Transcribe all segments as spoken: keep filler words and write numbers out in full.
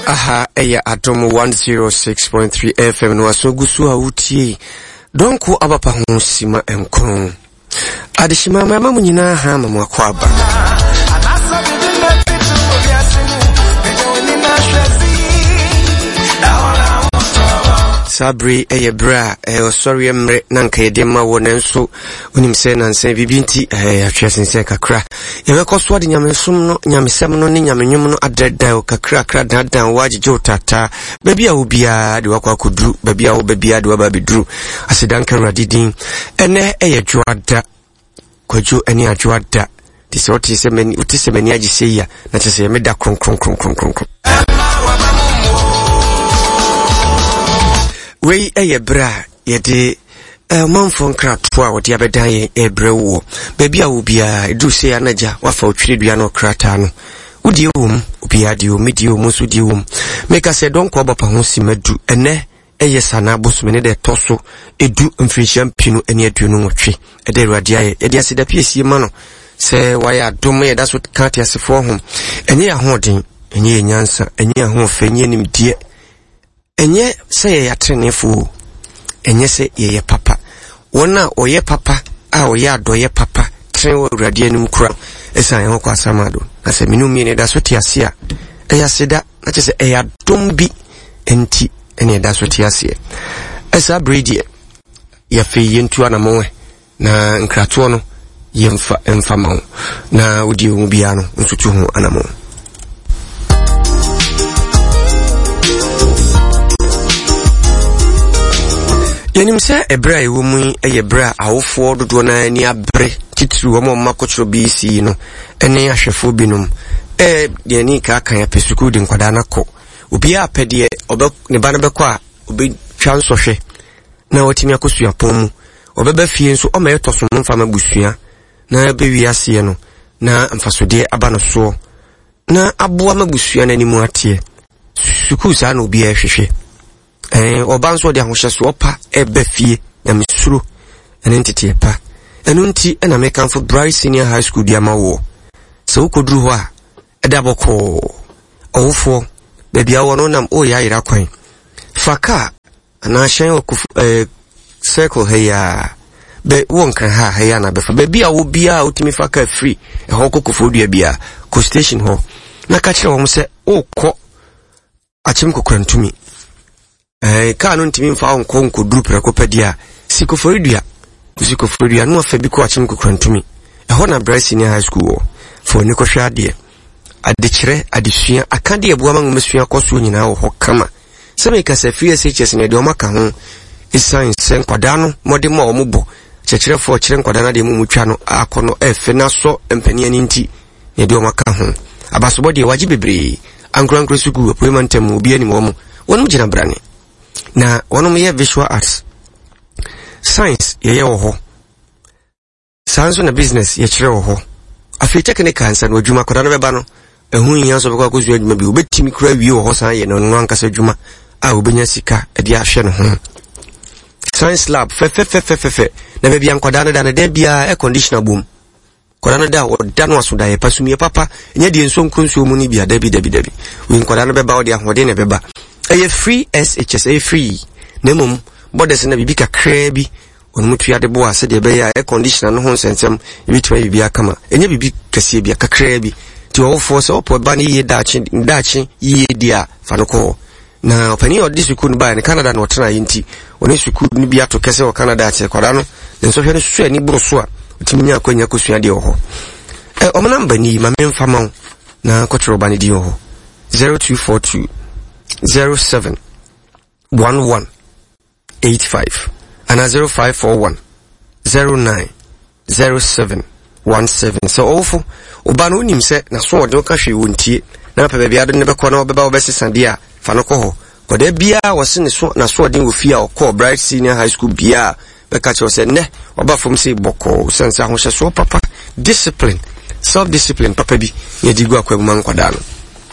Aha, eya Atom one oh six point three F M no aso gusu a utie. Donko abapa ho sima enkron. Adishima mama munyina ha mama kwaba. Sabri eye bra eh sorry emre nanka ye dem ma wona nso onim se nanse bibinti eh atwesense kakra ye be koso ade nyamesum no nyamesem no ne nyamenyum no adredan kakra kakra dan wagije utata baby a obia de wakwa koduru baby a obia de waba beduru asidanka radidin ene eye dwoada kwajo ene adwoada dise oti se mani oti se mani agise ya na tese me da kron kron kron kron kron we eye bra yede eh manfo nkratwa a wode abedan ye ebre wo baby a obia edu se anaja wafa otwiredua no krata no udi wom obia di wom di wom so di wom meka se don ko bapa ho simadu ene eye sana bosume ne de toso edu mfihia mpinu ene aduonu nwotwe ede ruade aye yede asida piesie ma no se waya dom ye that's what can't asefo ho enye ya hoden enye nyansa enye ya ho fenye nimdie enye se ye yatrenefu enye se ye ye papa wona oye papa a oye adoye papa tren wo ruade anim kura esa ye ho kwa samado na se minum ye ne da so tiasia eya seda na che se eya dombi enti ene da so tiasia esa bredi ya fe yentu anamwe na nkrato no yemfa emfa mawo na odi wo bia no nsutu ho anamo yenim se ebra ewo mu eye bra awofo dodo na ani abre titiri wo ma kochro B C no ene ahwefo binum eh de ni ka kan ya pesuku de nkwada na ko obi a pede obe ne ba na be ko a obi twa nsohwe na otimi akosua pom obeba fie nso o ma yetoso mfa mabusua na be wiase no na mfasode aba no so na aboa mabusua na nimu atie suku sa na obi a hwehwe eh obanso de ahohye so opa ebe fie na mesuro ene ntete pa enu nti ena mekan for Bright Senior High School dia mawo so ukoduru ho a eda boko owofo baby awo no nam o ya ira kwan faka na hyen okufu eh circle heya be wonka ha heya na befa baby awo bia utimi faka free e ho kokofu dua bia ko station ho na ka kire wo se okọ achim kokrantumi eh ka no ntimi mfa onko nko duru preko pedia sikoforidua sikoforidua no afa bi ko achim kokrantumi e ho na Bright Senior High School fo ni ko hwade adekire adesua akade ebuwa mangomesua koso nyina wo ho kama se me ka se free S H S ne de o maka ho isan sen kwada no mode ma o mubo chekire fo kire nkwada na de mu mutwa no akono efe na so empani ani nti ne de o maka ho abasobo de waji bebre ankurankura suku apoimantem obi ani mo mo wonu gina brane na wonu me visual arts science ye ye wo ho science na business ye kire wo ho afi technical ansa no adwuma kwada no beba no ehun yin so bekwa kozu adwuma bi obetimi kura wie wo ho san ye no no ankasa adwuma a obenya sika e de ahwe no ho science lab fe fe fe fe fe fe na be bia nkwada no da na da bia air conditioner boom kwada no da o da no aso da ye pasumie papa nya de nso nkonso mu ni bia da bi da bi da bi wi nkwada no beba o de ahode na beba eye free S H S a free nemum borders na bibi kakra bi onmutu ya de bo ase de be ya air conditioner no ho nsensem bi twa bibi akama enye bibi kase bi kakra bi ti o fo se opo ba ni ye dachi dachi ye dia fa no ko na opani o disuku no ba ni Canada no tena yinti oni suku ni bi ato kese o Canada ate kwada no nso hwe no su ani buru so a otimi akwanya kosua de ho eh o namba ni ma memfa ma na kotro ba ni di ho zero two four two zero seven one one eight five and zero five four one zero nine zero seven one seven. So awful oba no nim se na so ode ka hwe wontie na pa bia de ne be ko na obeba obesesa dia fa no ko ho ko de bia wose ne so na so ode wo fia o ko Bright Senior High School bia be ka cho se ne oba from say boko sense ahoshe so papa discipline self discipline papa bi ye digu akwa man kwada no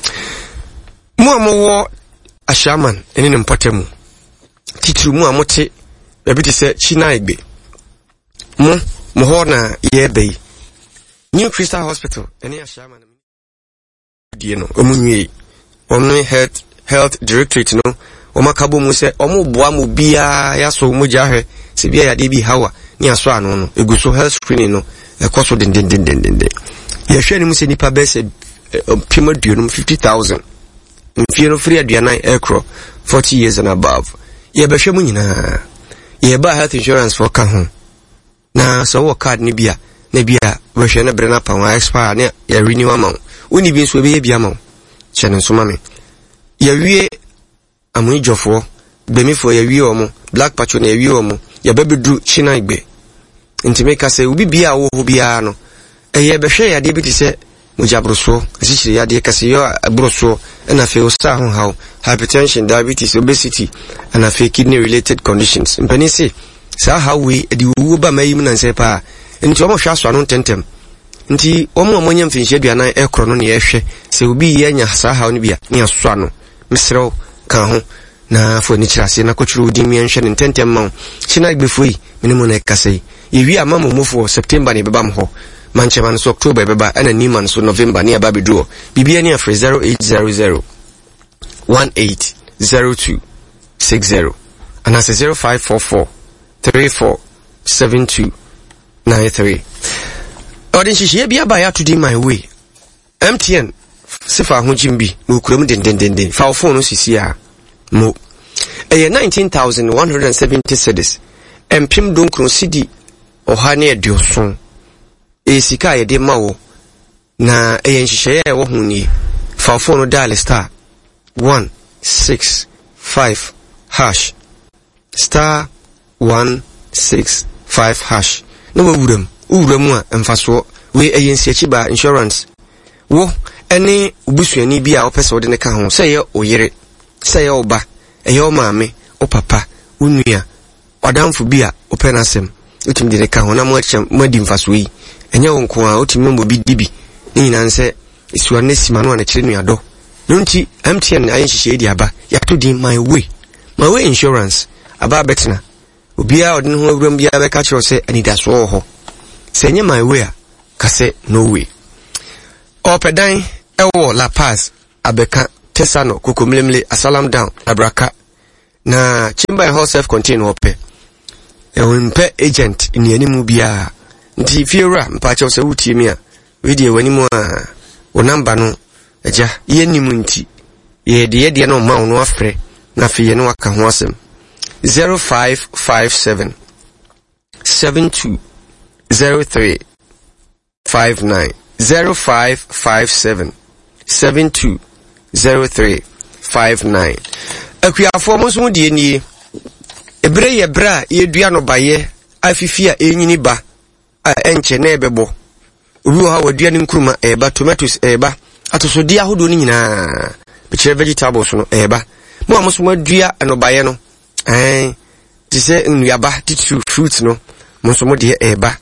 mu amowo ashaman eni ne mpotemu titru mu amote ebi ti se chinaigbe mu mo ho na ye bei New Crystal Hospital eni ashaman die no omunwe omne health Health Directorate no omakabo mu se omo boa mo bia ya so mo ja hwe se bia ya de bi hawa ni aso ano no eguso health screening no ekoso den den den den den ya hwe ni mu se nipa be se pimo duonum fifty thousand mfie no free aduana ekro forty years and above ye be hwe mu nyina ye ba health insurance for ka ho na so wo card ni bia na bia we hwe na bre na pa wa expire na ya renew amount uni bi so be ye bia ma chene so mame ya wie amuni jofo bemifo ya wie omo black patcho na ya wie omo ya bebedu china igbe ntime ka se ubi bia wo bia no eye behwe ya de bi ti se mujabroso asichire ya de ka se yo abroso na fe osta ho haw hypertension, diabetes, obesity and fe kidney related conditions mpani se sa how we di wo ba mayim na nse pa nti omo hwa so anu tentem nti omo omo nyam finhye aduana ekro no na ye hwe se ubi ye nya sa haw no bia ne aso anu misro kan ho na fo ni kirase na kochuru di mi enhwe ne tentem ma china igbefoi minimo na kasai yewi amamo mofo September ne beba mho manchema so October beba ana ni man so November ne aba beduo bibia ne afre zero eight zero zero one eight zero two six zero and as zero five four four three four seven two nine three. Odin shishi bia ba ya to di my way M T N sifa ho jimbi no kuram den den den den fa phone no sisi a mo eh nineteen thousand one hundred seventy cedis empim don kro cedi ohane edioson e sika ye de mawo na eh nhihye ye wo hu ni fa phone no dial star one six five hash star one six five hash no wuram wuram a emfaso we eh nsiachi ba insurance wo ene ubusuani bia opese wode ne ka ho se ye oyere se ye oba eye o maame o papa unua odamfo bia openasem utim de ne ka ho na mo achem madi mfaso yi enye wonko a utim mo bi dibi ni nyina nse isuane sima no na kire nuado nunti M T N ayin hihye di aba ya to di my way my way insurance aba betna obia ode ne ho awuram bia be ka kire se anida so ho se enye my way a ka se no way opedan ewo La Paz abeka Tesano kokomlemle asalam down abraka na chimba house self contain ope ewempe agent ni animu bia nti fiora mpacho se wutie a we die wanimu a o number no eja ye nimu nti ye de ye de no ma no afre na fe ye no aka ho asem zero five five seven seven two zero three five nine zero five five seven seven two zero three five nine. Akuafo mo so die nie ebre ye bra ye dua no baye afifia enyini ba a enche na ebebo obi ha wadua ni nkruma eba tomatoes eba atosodi ahodo ni nyina be kire vegetables no eba mo amoso madua no baye no eh ti se nnuaba titu fruits no mo so mo de eba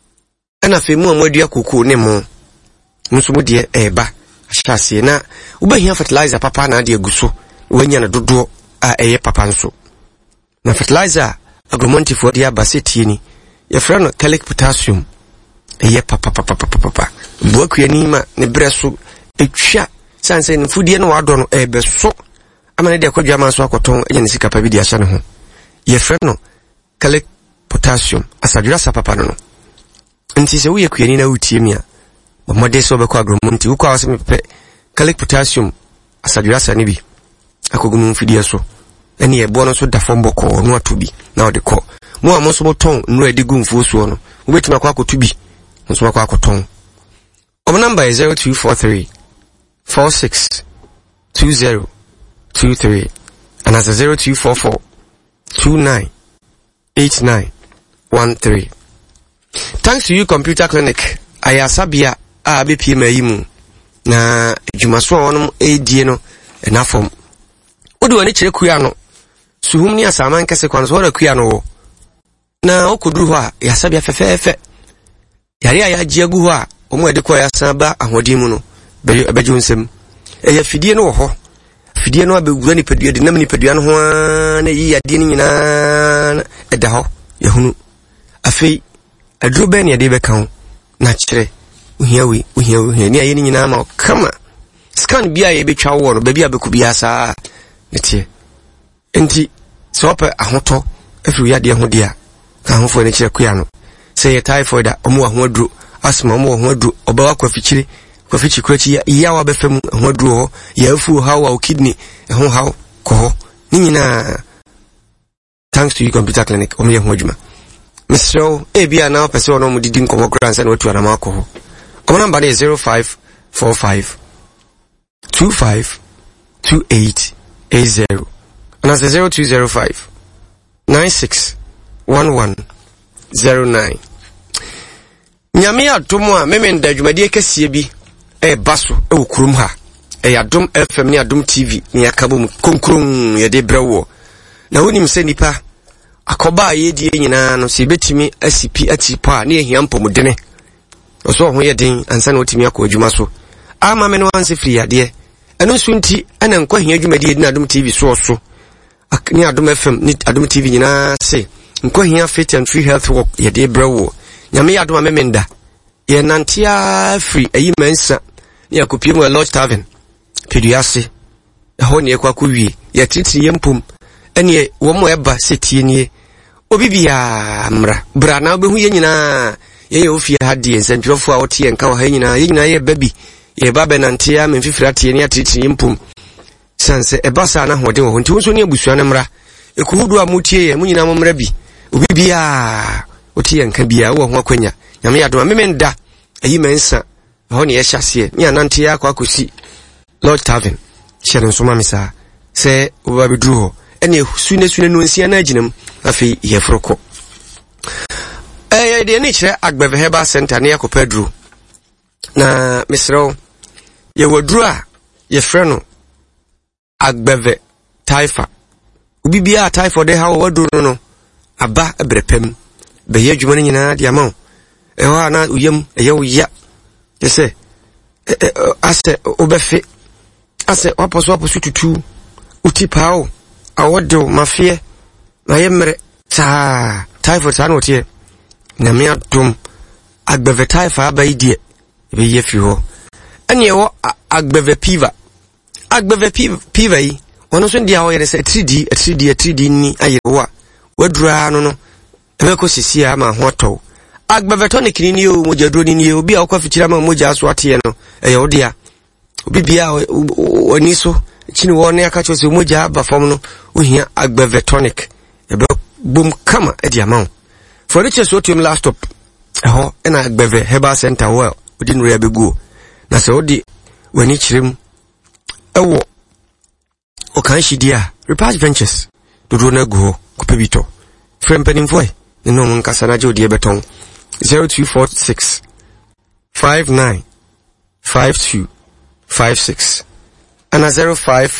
ana fe mo amadua koko ne mo mo so mo de eba ashase na ubahia fertilizer papa na de aguso wanya na dodo a eye papa nso na fertilizer agromonti for dia baseti ni ye fra no calic potassium eye papa papa papa papa boakua ni ma ne breso etwa sanse ne fudie no wado no ebe so amane de akwadwa man so akoton enye ne sika pa bi dia ne ho ye fra no calic potassium asadura sa papa no nti se wo ye kuani na wutie mi a omode so be kwa agromonti wo kwa asem pe calic potassium asadura sa ne bi akogunu fidie so ene ye bo no so da fombo ko no atobi na ode ko mo amoso moton no edi gumfu so no wo betima kwa akotubi nso kwa akoton o number is zero two four three four six two zero two three and as a zero two four four two nine eight nine one three. Thanks to you Computer Clinic ayasabia a be pm ayimu na jumaso onum edie no enafom odu ani kire kuya no suhum ni asaman kese kwan so ora kuya no na okoduru ho a yasabia fefefe yare aya giagu ho a omo ede ko yasaba ahodi mu no be abeju nsem eya fidie no ho fidie no abegura ni pedua de nam ni pedua no ho na yi ade ni nyina eda ho yehunu afei aduro ben ya de be kan na kire uhiawi uhiawi ni aye ni nyina ma kama scan bia ye betwa wo no ba bia beku bia saa netie enti so ope ahoto afi yade ho dia ka hofo ne kire kuya no say ye typhoid a omo ho aduro asma omo ho aduro obawa kwa fichire kwa fichi kwachi ya wa befam ho aduro ho ya afu how our kidney ho how ko ni nyina thanks to you computer clinic omo ye ho adwuma Mister E bia na pese ono mu didi nkomo kransa na otu anama ko ho omo number is zero five four five two five two eight eight zero and as zero two zero five nine six one one zero nine. Nyame adomo a meme ndadwumade kese bi e baso e wokurum ha e yadom F M ni adom T V ni yakabom konkron ye de brewo na wonim se nipa akoba yedie nyina no se betimi asipi atipa na ehia mpomudene oso ho ye den ansa na otimi akwadwuma so ama me no anse free ade eno sunti ana nkwahia adwumade ni adom T V so so ni adom F M ni adom T V nyina se nkwahia fit and free health work ye de brewo nyame yadom a memenda ye nantia free ayi mensa ni akopie mu lodge tavern peduase ho ne ekwa kowie ye titiri yempum ene wo mo eba setie nie obibia mra bra na obehu ye nyina ye ye ofie hade nsantwofo a wote nka wo ha nyina ye nyina ye baby ye baba nantia memfifira tie ne atitiri yempum sanse ebasa na hode wo nti wonso ne abusua ne mra ekuhudu a mutie ye munyina mo mra bi obibia otie nka bia wo ho akwanya nyame yadom memenda ayi mensa ho ne ye hyase ni anantia akwa kosi Lord Tavern chere nso mamisa se obabedru ho ene sune sune no nsia na aginam afi ye froko eh de ne chere Agbeve Herbal Center ne yakopedru na misro ye wodru a ye frɛ no Agbeve Taifa obibia Taifa de ha wodru no aba ebrepem be ye adwuma nyina de ama e ho na uyam eye uya yese ase obefe ase waposo waposo tutu utipao awodo mafie na yemre ta typhoid ta no tie na me adom Agbeve Taifa abaidie be ye fi ho ene wo Agbeve Piva Agbeve Piva yi wono so dia wo yere se three D three D three D ni ayewa wadura no no ebe ko sisi ama ho to Agbeve tonic ni ni o mojadro ni ni obi a kwa fichira ma moja aso ate no eye odia obi bia oni so chini wona aka chose moja aba fom no ohia Agbeve tonic ebe bum kama e dia ma for the chest otium last stop eho na Agbeve Herbal Center well odi nure abegu na se odi wani chirim ewo o kan shidia Repatch Ventures dodo na go kopebito frem penim foi ni no nkasa na je odi ebeton zero two four six five nine five two five six and a zero five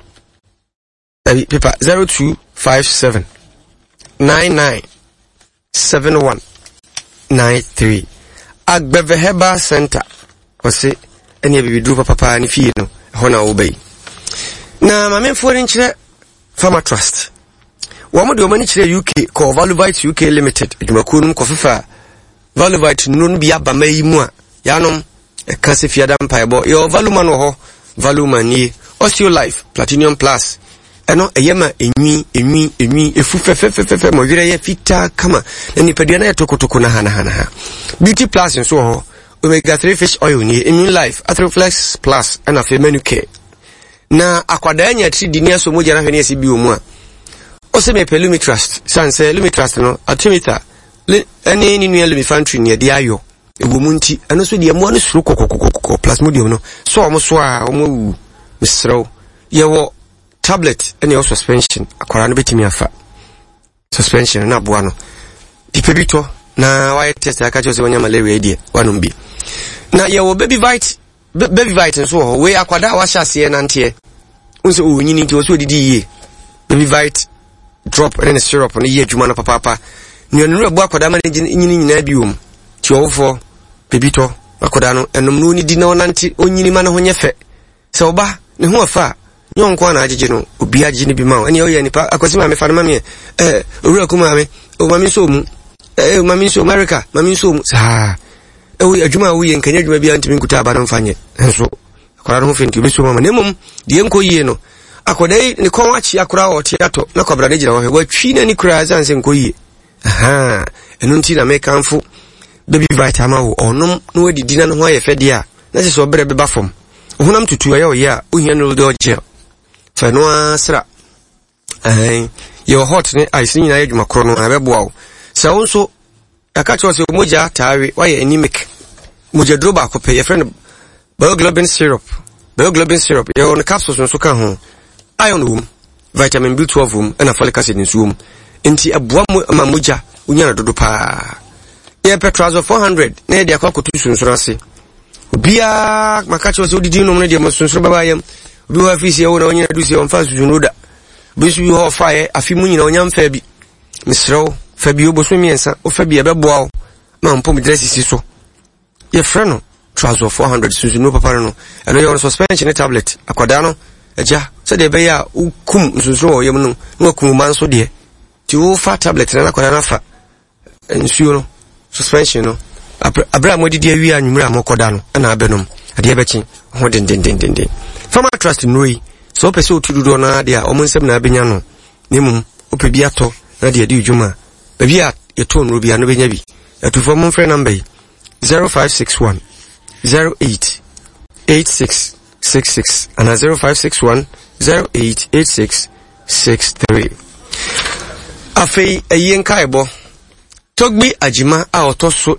uh, paper zero two five seven nine nine seven one nine three Agbeve Herbal Center ose ene bibidru papa ni fie no hona obey na mamemfo ni nkyere Farmer Trust wo mo de o mani kyere U K call Valuvite U K Limited edwumakunum kofifa Valuvite nun bia ba mai mu a yanom e kase fiada mpaebo yo Valuma no ho Valuma ni Osteo Life Platinum Plus eno eyema enwi enwi enwi efu fefefefe mo wire ye fita kama na nipadua na yetokotoko na hana hana Beauty Plus nso ho Omega three Fish Oil ni Immune Life Athroflex Plus and afi Menu Care na akwada anya three D ni aso mo jana hwene esi bi omu a o se me Pelumi Trust sanse Lumi Trust no atimita ene ni nua Lumi Fantry ni de ayo ewomunti eno so de mo no suru kokokokoko plasmodium no so omo so a omo misro ye wo tablet ene suspension akwara no betimi afa suspension na boa no dipebito na why test aka chose wonya malaria die wanom bi na ye wo baby vite baby vite so ho we akwada wa hyase na ntie unse o nyini nti wo so didi yie baby vite drop and syrup on ye adwuma no papa papa ni onuru abu akwada ma nyini nyina bi wom ti owofo bebito akwada no enom no ni di na onanti onyini ma no ho nyefe se oba ne ho afa nyonko na agege no obi agege ni bi ma ene o ye nipa akwasi ma me fa no ma me eh owura kuma me o ma me so mu eh ma me so America ma me so mu sa e wo adwuma wo ye nkanya adwuma bi antimi nkuta aba no mfanye enso akwada no ho fenti obi so ma ne mum de enko yie no akodai ne kon achi akora o tiato na kwabra ne gina wo wa twi na ni kura azan se nkoyie aha enu nti na mekanfo baby vitamin wo onom no wadidi na no ho ayefede a na se so bere beba fom ohunam tutu aye oye a ohia no do gel fa no asra eh yo hot ne ice ni na adwuma kro no abeboa wo se wonso aka cho se moja tawe waye anemic moja droba akope your friend bioglobin syrup bioglobin syrup ye on capsules nso ka ho iron wom vitamin B twelve wom and folic acid nso wom enti aboa ma moja unya na dodo pa ye petrazo four hundred na dia kwa kotu sunsun ase bia makacho se odidi no na dia sunsun baba yam obi wa fisi ye wona onya dusi on fa sunsun oda bisu yi ho fa ye afi mu nyina onya mfa bi misrew fa bi oboso miensa o fa bi ebeboa o ma mpom dresses so ye freno trazo four hundred sunsun no papa no eno ye on suspension tablet akwada no eja se de be ya ukum sunsun o yem no no kum man so de ti wo fa tablet na akwada na fa ensuo no suspension no abra modidi awi anwumra amokoda no na abenom ade ebechi ho den den den den fama trust noi so pese otududo na ade a omonsem na abenya no nemu opebi ato na de ade udwuma baby a yeto no bia no benya bi atufo mon frɛ number zero five six one zero eight eight six six six and zero five six one zero eight eight six six three afei ayen kaibo Togbi Ajima a otoso